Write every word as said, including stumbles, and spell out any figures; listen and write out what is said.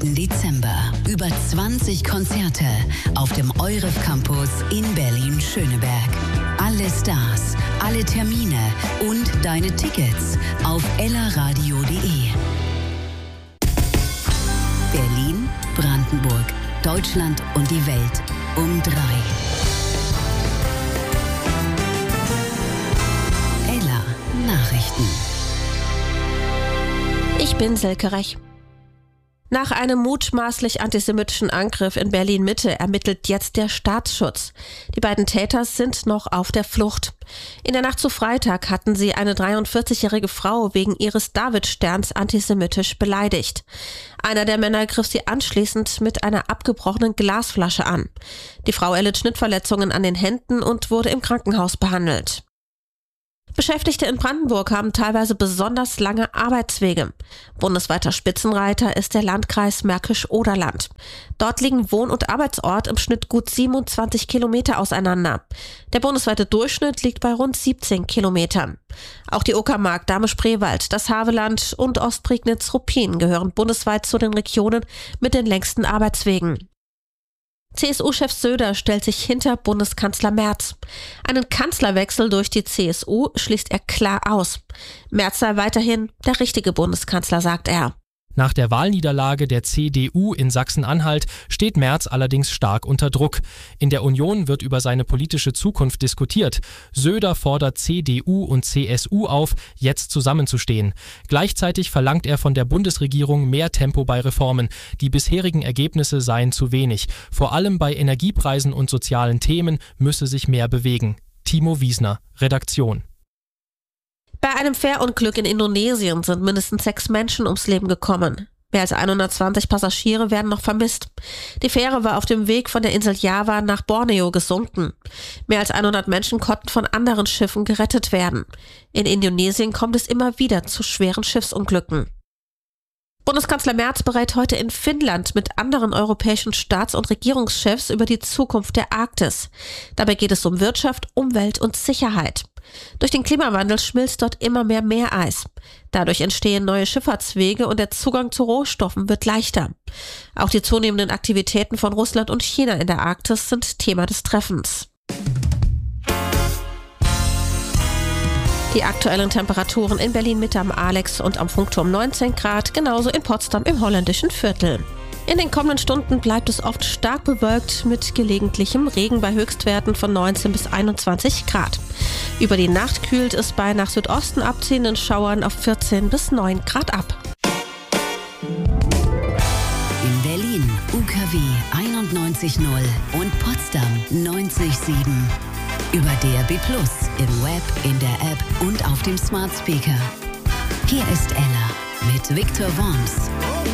Dezember. Über zwanzig Konzerte auf dem Euref Campus in Berlin-Schöneberg. Alle Stars, alle Termine und deine Tickets auf ellaradio punkt de. Berlin, Brandenburg, Deutschland und die Welt um drei. Ella Nachrichten. Ich bin Silke Rech. Nach einem mutmaßlich antisemitischen Angriff in Berlin-Mitte ermittelt jetzt der Staatsschutz. Die beiden Täter sind noch auf der Flucht. In der Nacht zu Freitag hatten sie eine dreiundvierzigjährige Frau wegen ihres Davidsterns antisemitisch beleidigt. Einer der Männer griff sie anschließend mit einer abgebrochenen Glasflasche an. Die Frau erlitt Schnittverletzungen an den Händen und wurde im Krankenhaus behandelt. Beschäftigte in Brandenburg haben teilweise besonders lange Arbeitswege. Bundesweiter Spitzenreiter ist der Landkreis Märkisch-Oderland. Dort liegen Wohn- und Arbeitsort im Schnitt gut siebenundzwanzig Kilometer auseinander. Der bundesweite Durchschnitt liegt bei rund siebzehn Kilometern. Auch die Uckermark, Dahme-Spreewald, das Havelland und Ostprignitz-Ruppin gehören bundesweit zu den Regionen mit den längsten Arbeitswegen. C S U-Chef Söder stellt sich hinter Bundeskanzler Merz. Einen Kanzlerwechsel durch die C S U schließt er klar aus. Merz sei weiterhin der richtige Bundeskanzler, sagt er. Nach der Wahlniederlage der C D U in Sachsen-Anhalt steht Merz allerdings stark unter Druck. In der Union wird über seine politische Zukunft diskutiert. Söder fordert C D U und C S U auf, jetzt zusammenzustehen. Gleichzeitig verlangt er von der Bundesregierung mehr Tempo bei Reformen. Die bisherigen Ergebnisse seien zu wenig. Vor allem bei Energiepreisen und sozialen Themen müsse sich mehr bewegen. Timo Wiesner, Redaktion. Bei einem Fährunglück in Indonesien sind mindestens sechs Menschen ums Leben gekommen. Mehr als hundertzwanzig Passagiere werden noch vermisst. Die Fähre war auf dem Weg von der Insel Java nach Borneo gesunken. Mehr als hundert Menschen konnten von anderen Schiffen gerettet werden. In Indonesien kommt es immer wieder zu schweren Schiffsunglücken. Bundeskanzler Merz berät heute in Finnland mit anderen europäischen Staats- und Regierungschefs über die Zukunft der Arktis. Dabei geht es um Wirtschaft, Umwelt und Sicherheit. Durch den Klimawandel schmilzt dort immer mehr Meereis. Dadurch entstehen neue Schifffahrtswege und der Zugang zu Rohstoffen wird leichter. Auch die zunehmenden Aktivitäten von Russland und China in der Arktis sind Thema des Treffens. Die aktuellen Temperaturen in Berlin-Mitte am Alex und am Funkturm neunzehn Grad, genauso in Potsdam im holländischen Viertel. In den kommenden Stunden bleibt es oft stark bewölkt mit gelegentlichem Regen bei Höchstwerten von neunzehn bis einundzwanzig Grad. Über die Nacht kühlt es bei nach Südosten abziehenden Schauern auf vierzehn bis neun Grad ab. In Berlin U K W einundneunzig Komma null und Potsdam neunzig Komma sieben. Über D A B plus, im Web, in der App und auf dem Smart Speaker. Hier ist Ella mit Viktor Worms.